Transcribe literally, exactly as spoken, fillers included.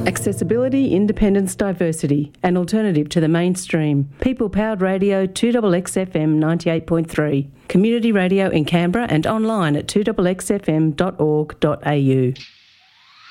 Accessibility, independence, diversity, an alternative to the mainstream. People-powered radio, two X X F M ninety-eight point three. Community radio in Canberra and online at two x x f m dot org dot a u.